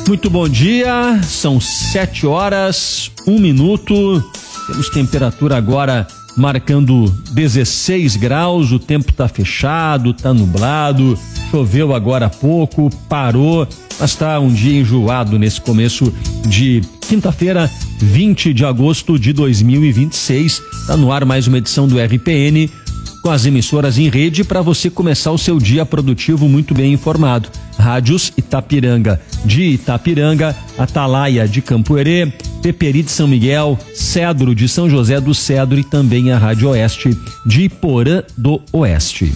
Muito bom dia, são 7h01. Temos temperatura agora marcando 16 graus, o tempo tá fechado, tá nublado, choveu agora há pouco, parou, mas tá um dia enjoado nesse começo de quinta-feira, 20 de agosto de 2026. Tá no ar mais uma edição do RPN, com as emissoras em rede para você começar o seu dia produtivo muito bem informado. Rádios Itapiranga de Itapiranga, Atalaia de Campo Herê, Peperi de São Miguel, Cedro de São José do Cedro e também a Rádio Oeste de Iporã do Oeste.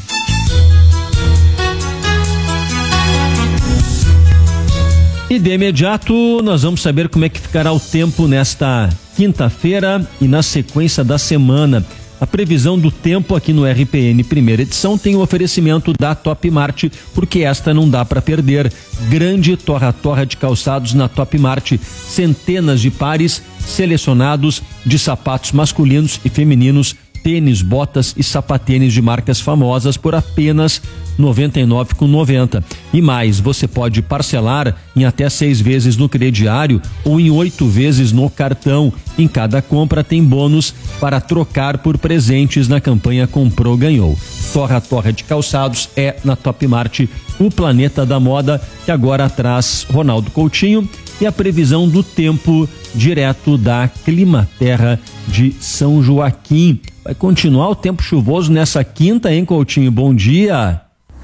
E de imediato nós vamos saber como é que ficará o tempo nesta quinta-feira e na sequência da semana. A previsão do tempo aqui no RPN primeira edição tem o oferecimento da Top Mart, porque esta não dá para perder. Grande torra-torra de calçados na Top Mart, centenas de pares selecionados de sapatos masculinos e femininos, tênis, botas e sapatênis de marcas famosas por apenas R$ 99,90. E mais, você pode parcelar em até 6 vezes no crediário ou em 8 vezes no cartão. Em cada compra tem bônus para trocar por presentes na campanha Comprou Ganhou. Torra de calçados é na Top Mart, o planeta da moda, que agora traz Ronaldo Coutinho e a previsão do tempo direto da Climaterra de São Joaquim. Vai continuar o tempo chuvoso nessa quinta, hein, Coutinho? Bom dia.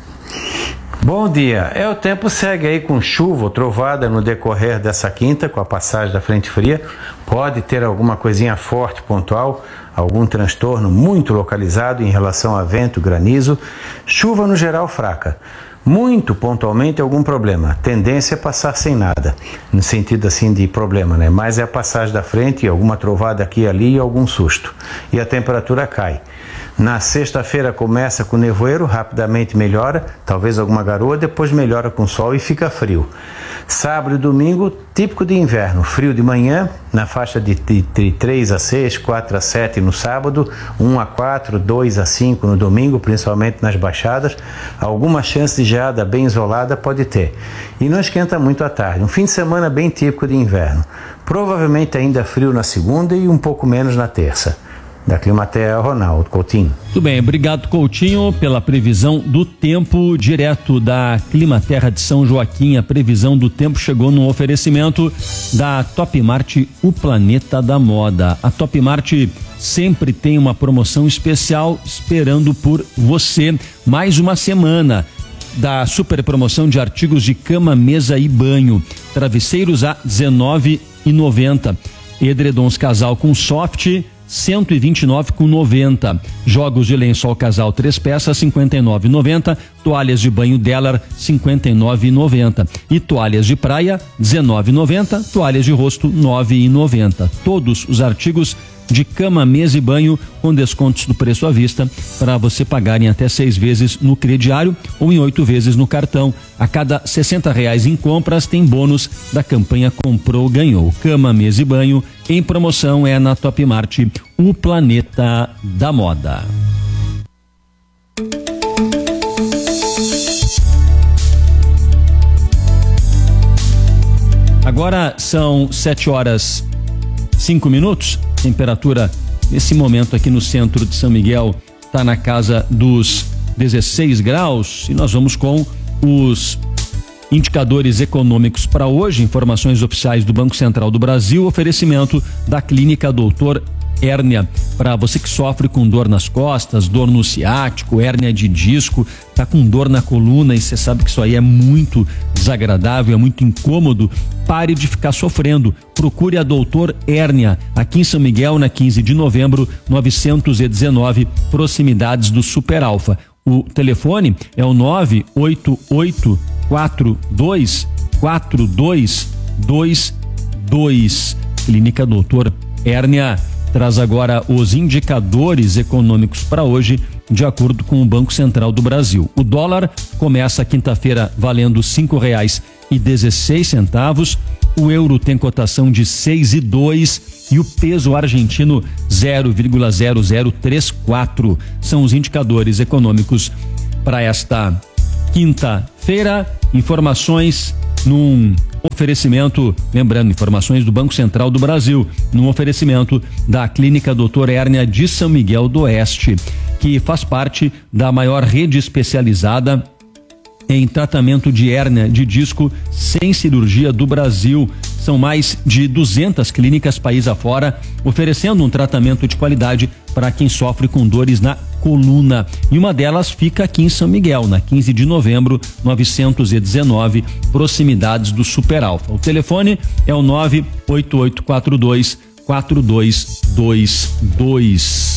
Bom dia. O tempo segue aí com chuva ou trovada no decorrer dessa quinta, com a passagem da frente fria. Pode ter alguma coisinha forte, pontual, algum transtorno muito localizado em relação a vento, granizo. Chuva no geral fraca. Muito pontualmente algum problema. Tendência é passar sem nada, no sentido assim de problema, né? Mas é a passagem da frente, alguma trovada aqui e ali e algum susto. E a temperatura cai. Na sexta-feira começa com nevoeiro, rapidamente melhora, talvez alguma garoa, depois melhora com sol e fica frio. Sábado e domingo, típico de inverno, frio de manhã, na faixa de 3 a 6, 4 a 7 no sábado, 1 a 4, 2 a 5 no domingo, principalmente nas baixadas. Alguma chance de geada bem isolada pode ter. E não esquenta muito à tarde, um fim de semana bem típico de inverno. Provavelmente ainda frio na segunda e um pouco menos na terça. Da Climaterra, Ronaldo Coutinho. Muito bem, obrigado, Coutinho, pela previsão do tempo direto da Climaterra de São Joaquim. A previsão do tempo chegou no oferecimento da Top Mart, o planeta da moda. A Top Mart sempre tem uma promoção especial esperando por você. Mais uma semana da super promoção de artigos de cama, mesa e banho. Travesseiros a R$19,90. Edredons casal com soft, R$129,90. Jogos de lençol casal 3 peças, R$59,90. Toalhas de banho Deller, R$59,90. E toalhas de praia, R$19,90. Toalhas de rosto, R$9,90. Todos os artigos de cama, mesa e banho com descontos do preço à vista para você pagar em até 6 vezes no crediário ou em 8 vezes no cartão. A cada R$60 em compras tem bônus da campanha Comprou Ganhou. Cama, mesa e banho em promoção é na Top Mart, o planeta da moda. Agora são 7h05. Temperatura nesse momento aqui no centro de São Miguel está na casa dos 16 graus e nós vamos com os indicadores econômicos para hoje, informações oficiais do Banco Central do Brasil, oferecimento da Clínica Doutor Hérnia, para você que sofre com dor nas costas, dor no ciático, hérnia de disco, tá com dor na coluna e você sabe que isso aí é muito desagradável, é muito incômodo. Pare de ficar sofrendo, procure a Doutor Hérnia, aqui em São Miguel, na 15 de novembro, 919, proximidades do Super Alfa. O telefone é o 988424222. Clínica Doutor Hérnia traz agora os indicadores econômicos para hoje, de acordo com o Banco Central do Brasil. O dólar começa a quinta-feira valendo R$5,16. O euro tem cotação de 6,02 e o peso argentino 0,0034. São os indicadores econômicos para esta quinta-feira. Informações num oferecimento, lembrando, informações do Banco Central do Brasil, num oferecimento da Clínica Dr. Hérnia de São Miguel do Oeste, que faz parte da maior rede especializada em tratamento de hérnia de disco sem cirurgia do Brasil. São mais de 200 clínicas país afora, oferecendo um tratamento de qualidade para quem sofre com dores na coluna. E uma delas fica aqui em São Miguel, na 15 de novembro, 919, proximidades do Super Alfa. O telefone é o 98842-4222.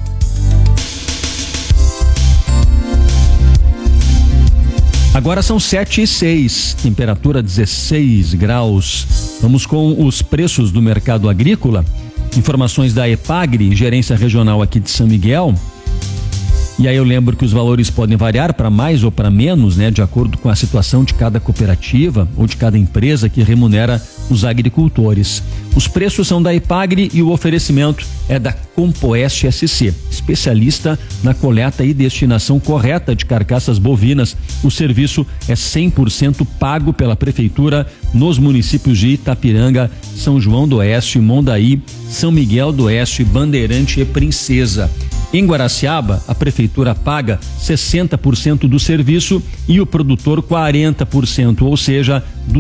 Agora são 7:06, temperatura 16 graus. Vamos com os preços do mercado agrícola. Informações da EPAGRE, gerência regional aqui de São Miguel. E aí eu lembro que os valores podem variar para mais ou para menos, né, de acordo com a situação de cada cooperativa ou de cada empresa que remunera os agricultores. Os preços são da EPAGRE e o oferecimento é da Compoeste SC, especialista na coleta e destinação correta de carcaças bovinas. O serviço é 100% pago pela prefeitura nos municípios de Itapiranga, São João do Oeste, Mondaí, São Miguel do Oeste, Bandeirante e Princesa. Em Guaraciaba, a prefeitura paga 60% do serviço e o produtor 40%, ou seja, R$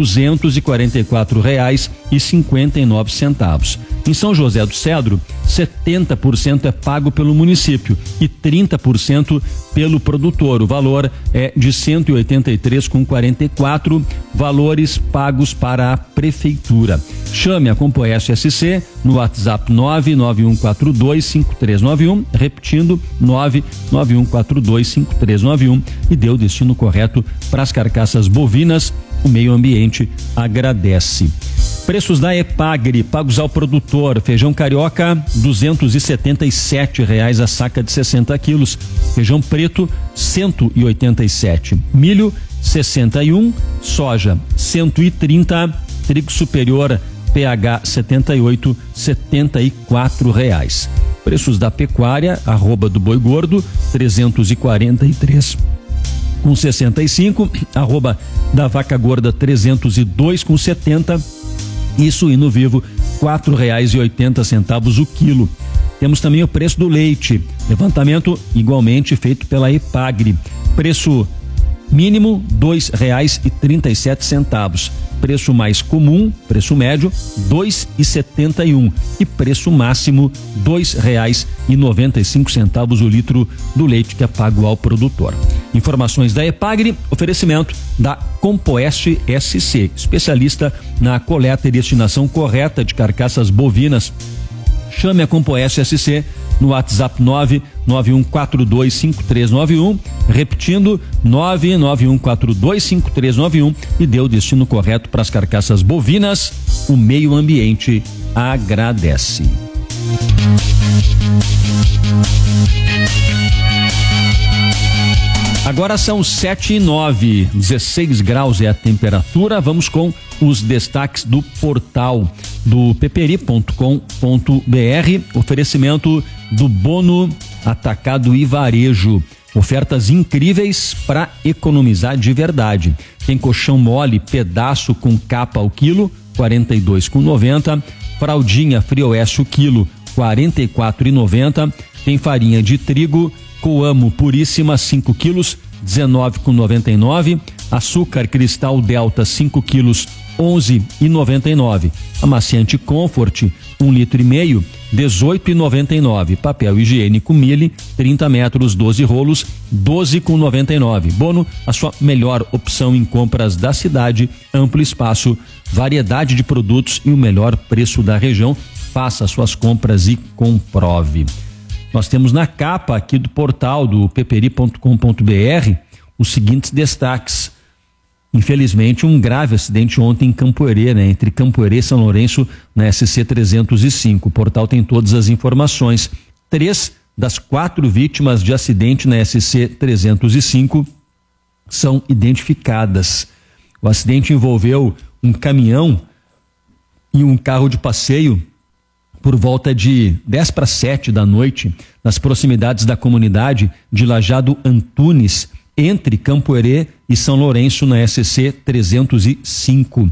244,59. Em São José do Cedro, 70% é pago pelo município e 30% pelo produtor. O valor é de R$ 183,44, valores pagos para a prefeitura. Chame a Compoeste SC no WhatsApp 991425391, repetindo 991425391, e dê o destino correto para as carcaças bovinas. O meio ambiente agradece. Preços da EPAGRE pagos ao produtor: feijão carioca R$ 277 a saca de 60 quilos, feijão preto R$ 187, milho 61, soja 130, trigo superior PH 78, R$ 74. Preços da pecuária: arroba do boi gordo 343,65, arroba da vaca gorda 302,70 e suíno vivo R$ 4,80 o quilo. Temos também o preço do leite, levantamento igualmente feito pela EPAGRE. Preço mínimo R$ 2,37, preço mais comum, preço médio R$ 2,71 e preço máximo R$ 2,95 o litro do leite que é pago ao produtor. Informações da EPAGRE, oferecimento da Compoeste SC, especialista na coleta e destinação correta de carcaças bovinas. Chame a Compoeste SC no WhatsApp 991425391, repetindo 991425391, e dê o destino correto para as carcaças bovinas. O meio ambiente agradece. Agora são 7:09, 16 graus é a temperatura. Vamos com os destaques do portal do peperi.com.br. Oferecimento do Bono Atacado e Varejo. Ofertas incríveis para economizar de verdade. Tem colchão mole, pedaço com capa ao quilo, R$ 42,90. Fraldinha Frioeste o quilo, R$ 44,90. Tem farinha de trigo Coamo Puríssima 5 quilos, R$ 19,99. Açúcar Cristal Delta 5 quilos, R$ 11,99. Amaciante Comfort 1,5 litro, R$ 18,99. Papel higiênico Mille 30 metros 12 rolos, R$ 12,99. Bono, a sua melhor opção em compras da cidade, amplo espaço, variedade de produtos e o melhor preço da região. Faça suas compras e comprove. Nós temos na capa aqui do portal do peperi.com.br os seguintes destaques. Infelizmente, um grave acidente ontem em Campoerê, né? Entre Campoerê e São Lourenço, na SC 305. O portal tem todas as informações. 3 das 4 vítimas de acidente na SC 305 são identificadas. O acidente envolveu um caminhão e um carro de passeio por volta de 6:50 da noite, nas proximidades da comunidade de Lajado Antunes, entre Campoerê e São Lourenço, na SC 305.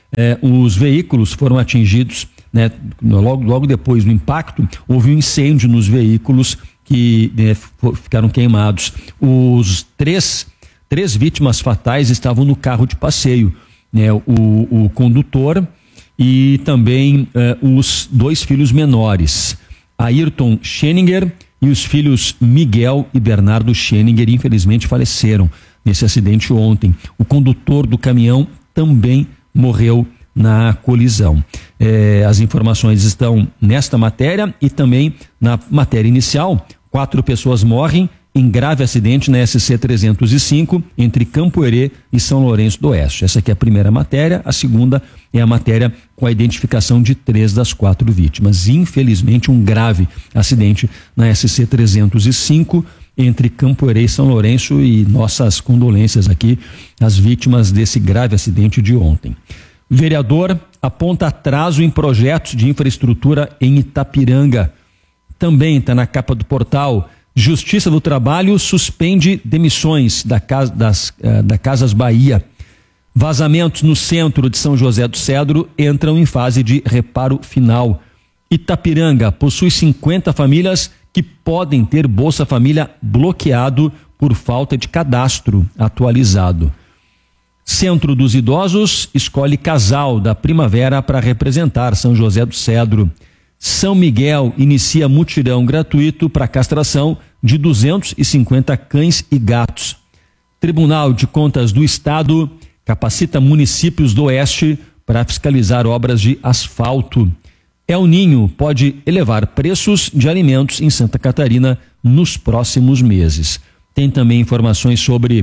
os veículos foram atingidos, né? Logo depois do impacto, houve um incêndio nos veículos que ficaram queimados. Os três vítimas fatais estavam no carro de passeio, né? O condutor e também os 2 filhos menores, Ayrton Scheninger e os filhos Miguel e Bernardo Scheninger, infelizmente faleceram nesse acidente ontem. O condutor do caminhão também morreu na colisão. As informações estão nesta matéria e também na matéria inicial. 4 pessoas morrem em grave acidente na SC 305 entre Campo Herê e São Lourenço do Oeste. Essa aqui é a primeira matéria. A segunda é a matéria com a identificação de 3 das 4 vítimas. Infelizmente, um grave acidente na SC 305 entre Campo Herê e São Lourenço, e nossas condolências aqui às vítimas desse grave acidente de ontem. Vereador aponta atraso em projetos de infraestrutura em Itapiranga. Também está na capa do portal. Justiça do Trabalho suspende demissões da Casas Bahia. Vazamentos no centro de São José do Cedro entram em fase de reparo final. Itapiranga possui 50 famílias que podem ter Bolsa Família bloqueado por falta de cadastro atualizado. Centro dos Idosos escolhe casal da Primavera para representar São José do Cedro. São Miguel inicia mutirão gratuito para castração de 250 cães e gatos. Tribunal de Contas do Estado capacita municípios do Oeste para fiscalizar obras de asfalto. El Ninho pode elevar preços de alimentos em Santa Catarina nos próximos meses. Tem também informações sobre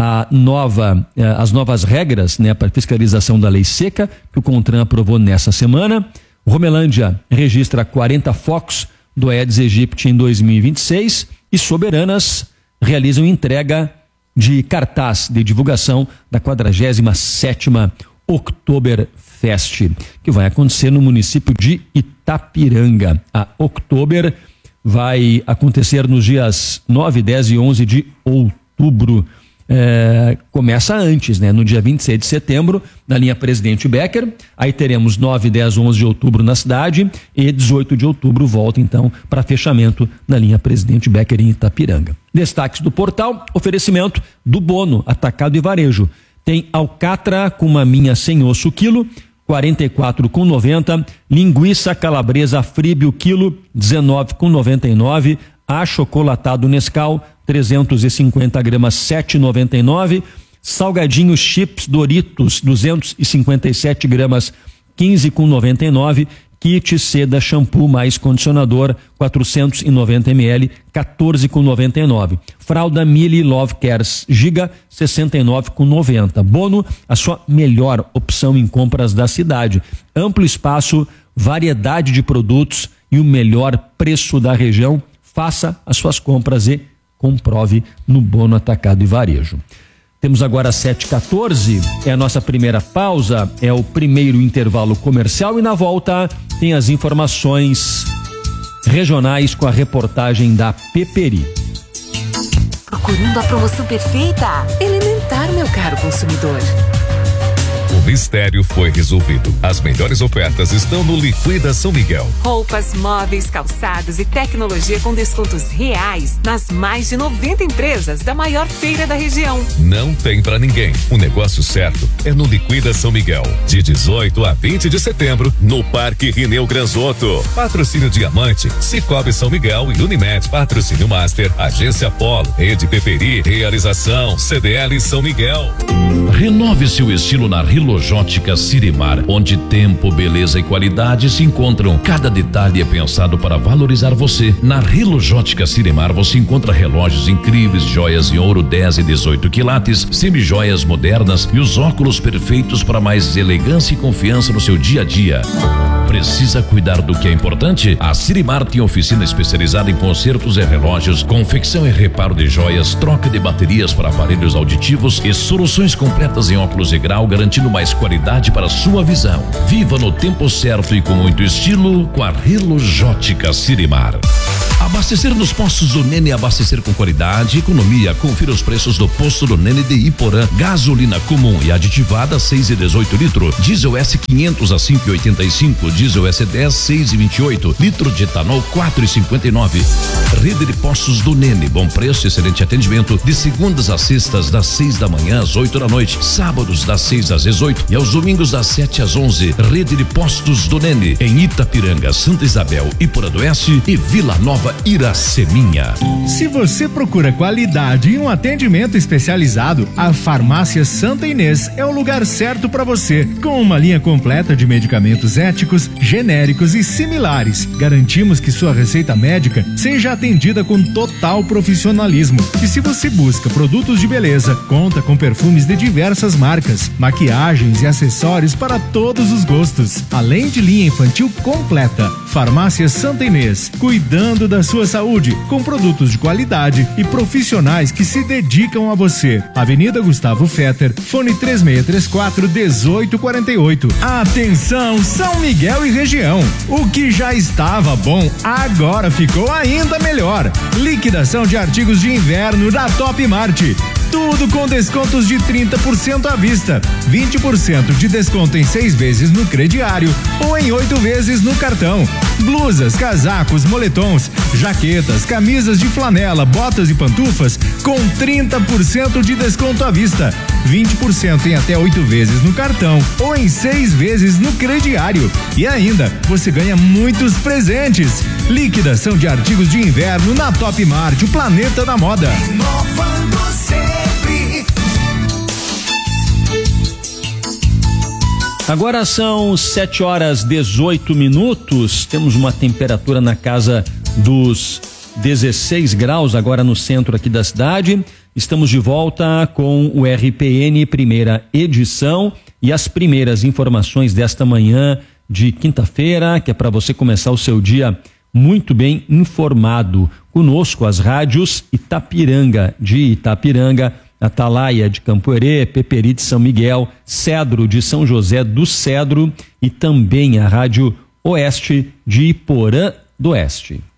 as novas regras, né, para fiscalização da lei seca que o CONTRAN aprovou nessa semana. Romelândia registra 40 focos do Aedes aegypti em 2026 e Soberanas realizam entrega de cartaz de divulgação da 47ª Oktoberfest, que vai acontecer no município de Itapiranga. A Oktober vai acontecer nos dias 9, 10 e 11 de outubro. Começa antes, né? No dia 26 de setembro, na linha Presidente Becker. Aí teremos 9, 10, 11 de outubro na cidade e 18 de outubro volta então para fechamento na linha Presidente Becker em Itapiranga. Destaques do portal: oferecimento do Bono Atacado e Varejo. Tem alcatra com maminha sem osso quilo, 44,90. Linguiça calabresa fríbio quilo, 19,99. Achocolatado Nescau, 350 gramas, 7,99. Salgadinho chips Doritos, 257 gramas, 15,99. Kit seda shampoo mais condicionador, 490 ml, 14,99. Fralda Mili Love Cares Giga, 69,90. Bono, a sua melhor opção em compras da cidade. Amplo espaço, variedade de produtos e o melhor preço da região. Faça as suas compras e comprove no Bono Atacado e Varejo. Temos agora 7h14, é a nossa primeira pausa, é o primeiro intervalo comercial e na volta tem as informações regionais com a reportagem da Peperi. Procurando a promoção perfeita? Elementar, meu caro consumidor. O mistério foi resolvido. As melhores ofertas estão no Liquida São Miguel. Roupas, móveis, calçados e tecnologia com descontos reais nas mais de 90 empresas da maior feira da região. Não tem pra ninguém. O negócio certo é no Liquida São Miguel. De 18 a 20 de setembro, no Parque Rineu Granzotto. Patrocínio Diamante, Cicobi São Miguel e Unimed. Patrocínio Master, Agência Polo, Rede Peperi, Realização CDL São Miguel. Renove seu estilo na Rilojótica Sirimar, onde tempo, beleza e qualidade se encontram. Cada detalhe é pensado para valorizar você. Na Rilojótica Sirimar você encontra relógios incríveis, joias em ouro 10 e 18 quilates, semijoias modernas e os óculos perfeitos para mais elegância e confiança no seu dia a dia. Precisa cuidar do que é importante? A Sirimar tem oficina especializada em consertos e relógios, confecção e reparo de joias, troca de baterias para aparelhos auditivos e soluções completas em óculos de grau, garantindo mais qualidade para sua visão. Viva no tempo certo e com muito estilo com a Rilojótica Sirimar. Abastecer nos postos do Nene, abastecer com qualidade e economia. Confira os preços do posto do Nene de Iporã. Gasolina comum e aditivada 6,18 litro. Diesel S500 a 5,85. Diesel S10 6,28. Litro de etanol 4,59. Rede de postos do Nene. Bom preço, excelente atendimento. De segundas a sextas, das 6 da manhã às 8 da noite. Sábados das 6 às 18 e aos domingos das 7 às 11. Rede de postos do Nene. Em Itapiranga, Santa Isabel, Iporã do Oeste e Vila Nova, Iraceminha. Se você procura qualidade e um atendimento especializado, a Farmácia Santa Inês é o lugar certo para você. Com uma linha completa de medicamentos éticos, genéricos e similares, garantimos que sua receita médica seja atendida com total profissionalismo. E se você busca produtos de beleza, conta com perfumes de diversas marcas, maquiagens e acessórios para todos os gostos, além de linha infantil completa. Farmácia Santa Inês, cuidando da sua saúde, com produtos de qualidade e profissionais que se dedicam a você. Avenida Gustavo Fetter, fone 3634-1848. Atenção, São Miguel e região. O que já estava bom, agora ficou ainda melhor. Liquidação de artigos de inverno da Top Mart. Tudo com descontos de 30% à vista, 20% de desconto em 6 vezes no crediário ou em 8 vezes no cartão. Blusas, casacos, moletons, jaquetas, camisas de flanela, botas e pantufas com 30% de desconto à vista, 20% em até 8 vezes no cartão ou em 6 vezes no crediário. E ainda, você ganha muitos presentes. Liquidação de artigos de inverno na Top Mart, o planeta da moda. Inovando sempre. Agora são 7h18. Temos uma temperatura na casa dos 16 graus agora no centro aqui da cidade. Estamos de volta com o RPN primeira edição e as primeiras informações desta manhã de quinta-feira, que é para você começar o seu dia muito bem informado. Conosco as rádios Itapiranga de Itapiranga, Atalaia de Campo Herê, Peperi de São Miguel, Cedro de São José do Cedro e também a Rádio Oeste de Iporã do Oeste.